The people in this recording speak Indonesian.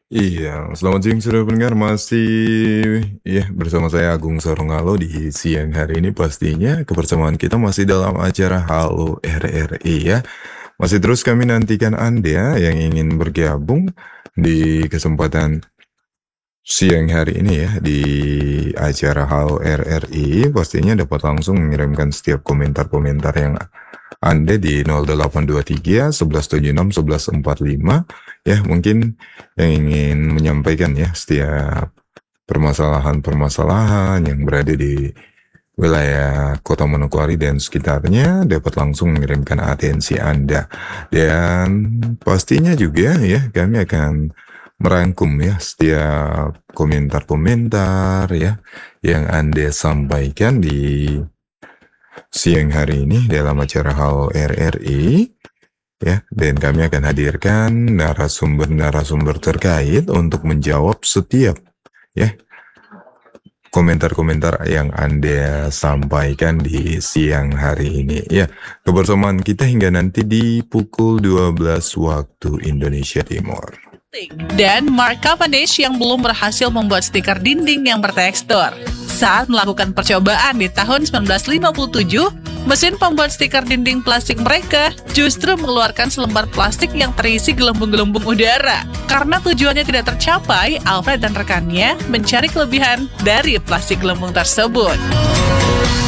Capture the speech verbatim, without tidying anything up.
Iya, selamat siang sudah pendengar, masih ya bersama saya Agung Sarungalo di siang hari ini pastinya kebersamaan kita masih dalam acara Halo R R I ya. Masih terus kami nantikan Anda yang ingin bergabung di kesempatan siang hari ini ya di acara Halo R R I pastinya dapat langsung mengirimkan setiap komentar-komentar yang Anda di nol delapan dua tiga satu satu tujuh enam satu satu empat lima ya mungkin yang ingin menyampaikan ya setiap permasalahan-permasalahan yang berada di wilayah Kota Manokwari dan sekitarnya dapat langsung mengirimkan atensi Anda. Dan pastinya juga ya kami akan merangkum ya setiap komentar-komentar ya yang Anda sampaikan di siang hari ini dalam acara Halo R R I ya, dan kami akan hadirkan narasumber-narasumber terkait untuk menjawab setiap ya komentar-komentar yang Anda sampaikan di siang hari ini. Ya, kebersamaan kita hingga nanti di pukul dua belas waktu Indonesia Timur. Dan Mark Cavendish yang belum berhasil membuat stiker dinding yang bertekstur. Saat melakukan percobaan di tahun seribu sembilan ratus lima puluh tujuh, mesin pembuat stiker dinding plastik mereka justru mengeluarkan selembar plastik yang terisi gelembung-gelembung udara. Karena tujuannya tidak tercapai, Alfred dan rekannya mencari kelebihan dari plastik gelembung tersebut.